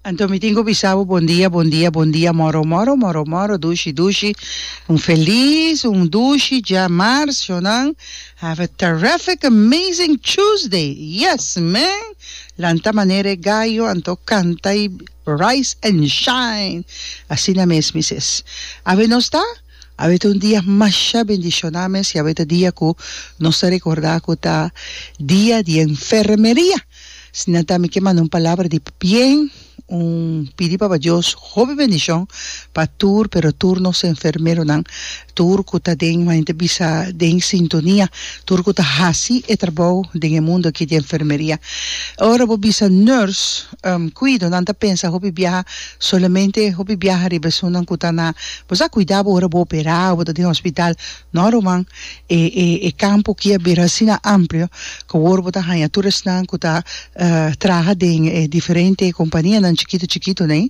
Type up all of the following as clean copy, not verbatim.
Então, me tenho bisavo, bom dia, moro, dushi. Feliz, dushi, já março, não? Have a terrific, amazing Tuesday. Yes, man. Lanta maneira gaio, anto canta e rise and shine. Assim na mesma, Mrs. Ave não está? Avete dia mais bendicionames e avete dia que nos recordar que tá dia de enfermeria. Se não tá me queimando uma palavra de bien, pedir para Deus, joven bendición, para tur, pero turnos enfermero nan, tur kuta den, ma inte bisa den sintonia, tur kuta hasi e trabalho den mundo aqui de enfermeria. Ora bo bisa nurse, cuido, nanta pensa, hobi viaja, solamente hobi viaja ribesunan kuta na, posa cuidado ora bo operar, bo de hospital, no roman, campo que é berasina amplio, que ora bo ta hanya tours nan kuta traga den diferente companhia nan chiquito, né?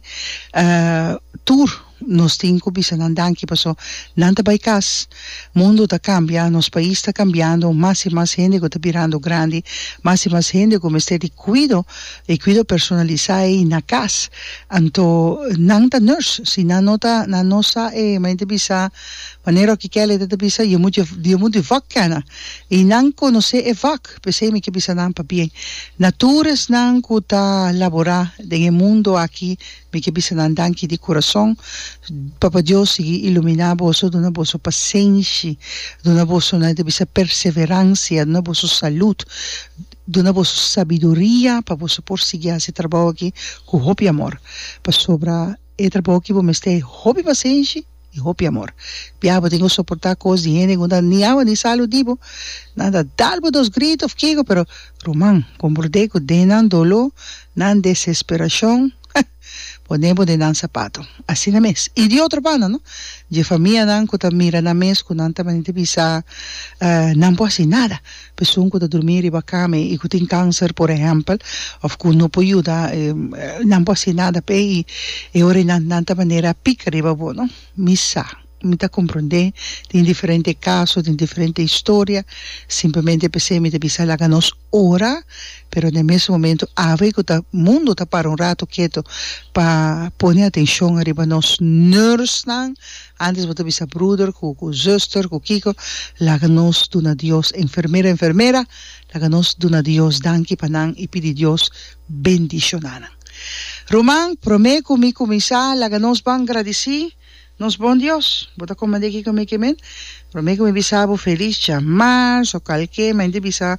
Tour nos cinco bisa nandanki paso nanta baikas mundo tá cambia, nos país tá cambiando, mais e mais gente que tá virando grande, mais e mais gente como este de cuido personalizado na casa. Anto nanta nurse, se na nota na nossa mente bisa maneira que quer ele bisa eu muito vac kana e não conhecer vac, pensei me que bisa não para bem. Naturas não que tá laborar de mundo aqui me que bisa nandanki de coração. Papa Deus ilumina vosso, dona vosso paciência, dona vosso perseverança, dona vosso saúde, dona vosso sabedoria para vosso por seguir esse trabalho aqui com hope e amor. Para sobrar e trabalho que vos ter hope e paciência e hope e amor. Piabo tenho suportar coisas de gente quando nem água nem saúde, nada dalbo dos gritos, fico, pero Román, compreender que denan dolor, nan desesperação, ponemos de nan sapato. Assim na mes. E de outra banda, não? De família nan que tá mira na mes, que nan também te bisa não pode fazer nada. Pessoa que tá dormir e bacame e que tem câncer, por exemplo, ou que não pode ajudar, não pode fazer nada pe e ora nan ta maneira pica riba bo, não? Missa. Me tá compreender, tem diferentes casos, tem diferentes histórias, simplesmente pensei me bisa lá nos ora, pero no mesmo momento ave que o mundo tá para um rato quieto para pôr atenção arriba nos nurses antes você bisa brother, com sister, com kiko, lá nos dona Dios enfermera, lá nos dona Dios danki panan e pedi Dios bendicionana. Román, prometo comigo começar, lá nos van agradecer. Nos bom Deus, bota como de aqui como que men, prometo me bisabo feliz chamar, ou qualquer, mas de bisa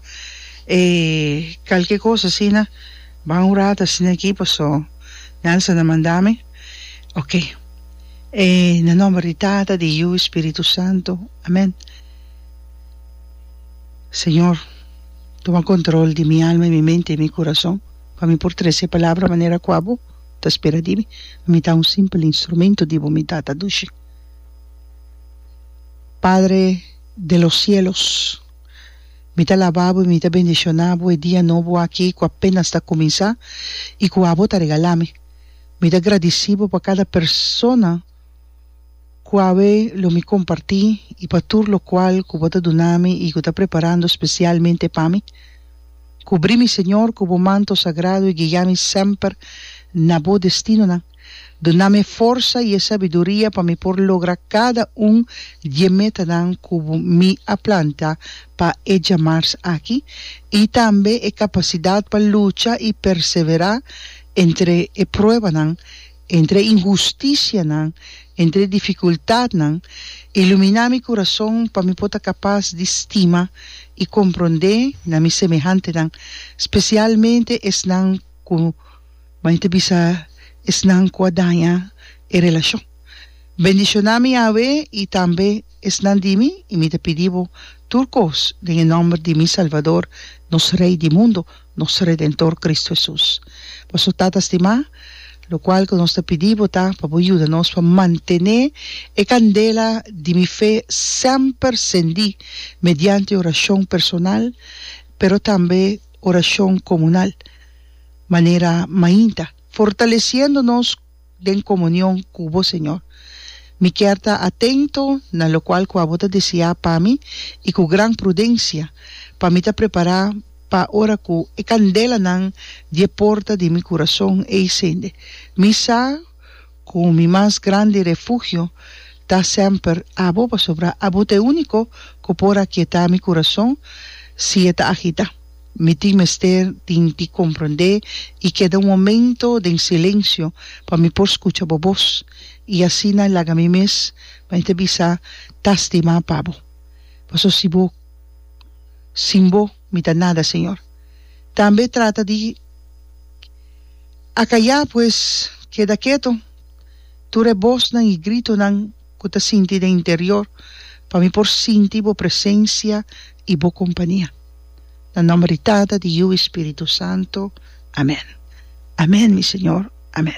qualquer coisa assim, né? Vamos orar assim aqui, passou, Nelson mandame, ok, na nome de Tata, de Deus, Espírito Santo, amém. Senhor, toma controle de minha alma, minha mente e meu coração, para me por trazer palavra maneira quabo. Espera di me dà un semplice instrumento di vomitata dushi. Padre de los cielos, me te alababo y me te bendicionabo el día nuevo aquí que apenas está comenzando y que abo te regalame. Me te agradecido por cada persona que ave lo me compartí y para todo lo cual que vos te doname y que está preparando especialmente para mí. Cubrí Señor con manto sagrado y guiame siempre na bo destino na. Doname força e sabedoria para me por lograr cada de meta nan como me aplanta para chamar aqui e também a capacidade para lutar e perseverar entre a prova nan, entre injustiça nan, entre dificuldade nan, iluminar meu coração para me poder capaz de estima e compreender na minha semelhante nan, especialmente es nan com mas te bisa esnan quadanya e relação. Bendicioname ave e também esnan dimi e me te pedivo turcos em nome de mi Salvador, nosso Rei do mundo, nosso Redentor Cristo Jesus. Passo tata estimar, lo qual que nós te pedivo tá para ajudar-nos para manter a candela de mi fé sempre acendi mediante oração personal, pero também oração comunal. Manera mainta, fortaleciéndonos en comunión con vos, Señor. Me queda atento a lo cual que vos desea para mí y con gran prudencia para mí te preparar pa ora ku e candela nang die porta di mi corazón e incende. Misa ku mi más grande refugio ta sempre abo pa sobra abo te único ku pora quieta mi corazón si eta agita. Mi ti mester ti comprende y queda un momento de silencio pa mi por escuchar voz y así na laga mi mes pa te bisa tastima pabo. Paso sibo simbo mita nada, Señor. También trata de acallar pues queda quieto. Tu voz nan y grito nan kuta sinti de interior pa mi por sinti bo presencia y bo compañía. La nombre de Dios Espíritu Santo. Amén. Amén, mi Señor. Amén.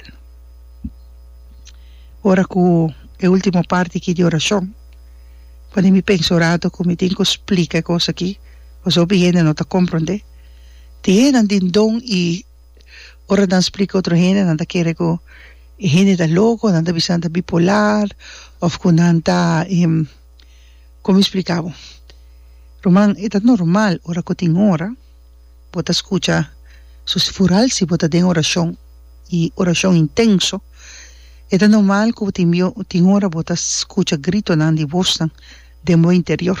Ora con la última parte aquí de oración. Cuando mi penso orato, come tengo explica cosa aquí, cosa viene no te comprende. Tiene din don y ora dan explica otro gente, nanda quiere go gente da loco, nanda bisanta bipolar, o con nanda come explicavo. Roman, è normal, ora che tin ora, bota escucha, su fural si bota den oración, y oración intenso, è normal che tin ora bota escucha grito nandi voz de mo interior.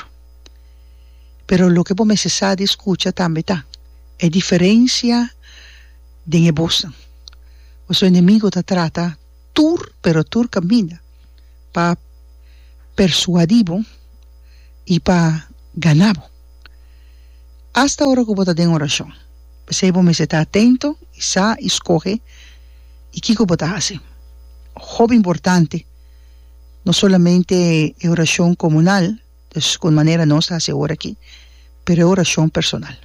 Pero lo que vos necesari escucha también está, è differencia de ne voz. O su enemigo te trata, pero tur camina, pa persuadivo, y pa ganavo. Hasta ahora que vos en oración. Pues vos me está atento y sa escoge y qué vos hace. Job importante, no solamente oración comunal, pues con manera no se hace ahora aquí, pero oración personal.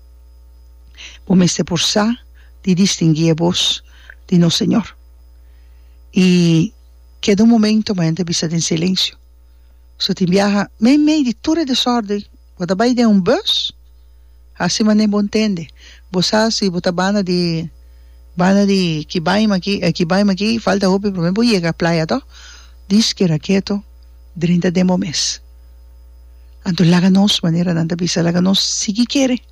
Vos me por sa de distinguir vos de no Señor. Y queda un momento más de vista en silencio. So ti viaja, me di ture desordem, bota vai de un bus, assim mané bon entende. Bosa si bota bana de que vai aqui, falta roupa para mim, vou chegar à praia, tá? Diz que era quieto, 30 de mês. Anto laga nos maneira nanda bisa, laga nos sigi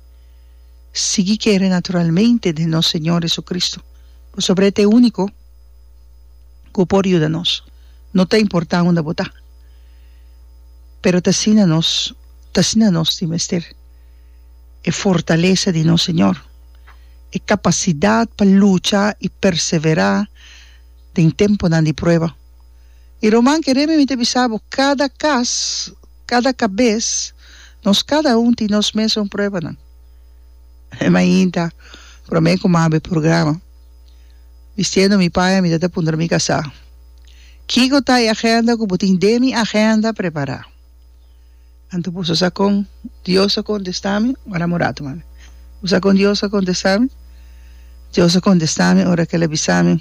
quere naturalmente de nosso Senhor Jesucristo. O sobre te único, que por ayuda-nos. Não te importa onde botar. Pero tasina-nos, ti mester. É fortaleza de nosso Senhor. É capacidade para lutar e perseverar em tempo de prova. E Román queremos me te bisabo, cada cabeça, nós cada tem nós mesmos prova. Não? É ainda, para mim como abre programa, vestindo mi pai, me dá para mi casar. Kiko tá a agenda, como tem de mi agenda preparada. Anto pues usa con Dios a contestarme, ahora morato mami. Usa con Dios a contestarme, Dios a contestarme, ahora que le avisame.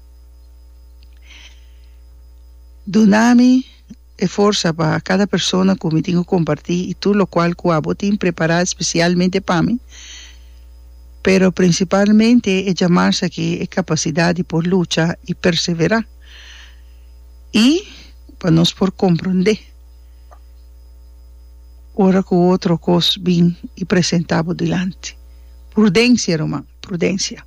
Donami e forza para cada persona que me tengo que compartir y tú lo cual cuabo te preparar especialmente para mí. Pero principalmente es llamarse aquí es capacidad de por lucha y perseverar. Y para nos por comprender. Ora com outro cos bem e presentava delante. Prudência, Román, prudência.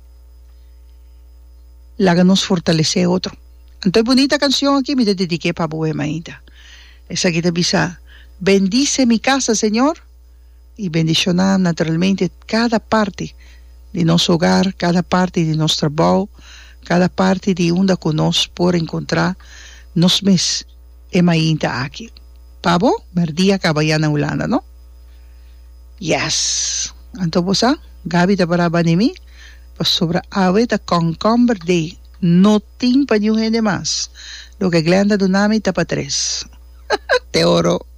Laga nos fortalecer outro. Então, bonita canção aqui, me dediquei para a boema ainda. Essa aqui te avisa, bendice mi casa, Senhor, e bendicionar naturalmente cada parte de nosso hogar, cada parte de nosso trabalho, cada parte de onde conosco por encontrar nos mes e ainda aqui. Pabo, merdia kabayana ulana, no? Yes. Anto bosa, gabi ta para banimi, pas sobra awe ta concomber de, no tin pa yung hende mas. Lo que glenda dunami ta pa tres. Te oro.